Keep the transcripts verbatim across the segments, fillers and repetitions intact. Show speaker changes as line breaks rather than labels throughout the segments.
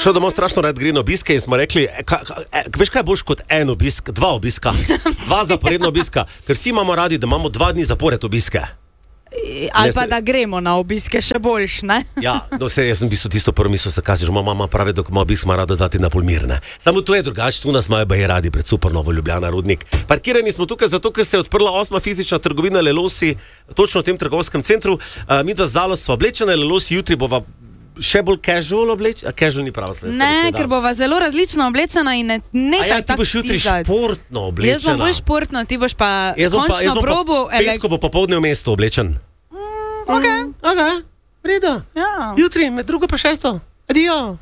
šel domov strašno rad gre na obiske in smo rekli, ka, ka, e, veš kaj boš kot en obisk, dva obiska, dva zaporedna obiska, ker vsi imamo radi, da imamo dva dni zapored obiske.
Ali pa da gremo na obiske še boljš, ne?
Ja, no vse, jaz sem bistvo tisto prvo mislil, se kaže, že moja mama pravi, da ima obisk ima rada dati na Polmir, ne. Samo to je drugače, tu nas imajo baje radi pred super Novo Ljubljana, Rudnik. Parkirani smo tukaj zato, ker se je odprla osma fizična trgovina Lelosi, točno v tem trgovskem centru. Uh, mi dva zalo sva oblečena, Lelosi jutri bova še bolj casual oblečena, casual ni prava slovenska
Ne,
beseda.
ker bova zelo različno oblečena in ne, nekaj
A ja, ti boš jutri športno oblečena.
Jaz bom bolj športno, ti boš pa
Jaz bom pa, jaz
končno
bom
probo.
pa petkovo popoldne v mestu oblečen.
Ok.
Ok, vredo.
Ja.
Jutri, med drugo pa šesto. Adijo.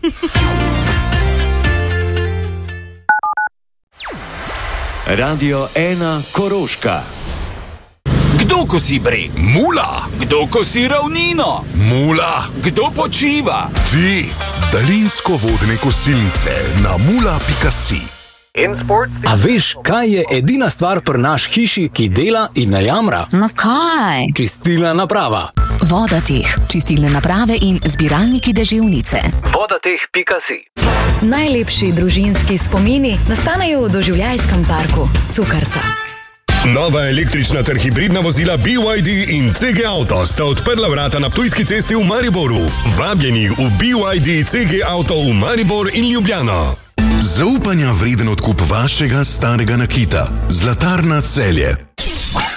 Radio ena Koroška.
Kdo kosi breg?
Mula,
Kdo kosi ravnino?
mula,
Kdo počiva?
ti, daljinsko vodne kosilnice na mula pika si.
A veš, kaj je edina stvar pri naš hiši, ki dela in ne jamra?
No kaj?
Čistilna naprava.
Vodateh, čistilne naprave in zbiralniki deževnice.
vodateh pika si.
Najlepši družinski spomini nastanejo v doživljajskem parku Cukrca.
Nova električna ter hibridna vozila B Y D in C G Auto sta odprla vrata na Ptujski cesti v Mariboru. Vabljeni v B Y D C G Auto v Maribor in Ljubljano.
Zaupanja vreden odkup vašega starega nakita. Zlatarna Celje.